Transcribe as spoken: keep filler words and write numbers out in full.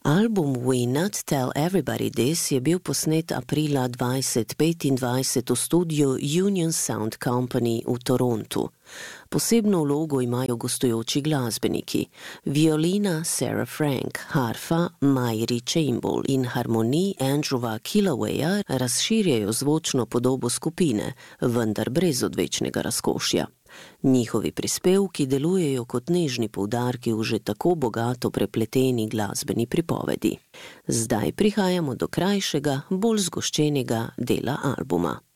Album We Not Tell Everybody This je bil posnet aprila dvajset petindvajset v studiu Union Sound Company v Torontu. Posebno vlogo imajo gostujoči glasbeniki, violina Sarah Frank, harfa Mairi Chamble in harmonij Andrewa Killawaya razširjajo zvočno podobo skupine, vendar brez odvečnega razkošja. Njihovi prispevki delujejo kot nežni poudarki v že tako bogato prepleteni glasbeni pripovedi. Zdaj prihajamo do krajšega, bolj zgoščenega dela albuma.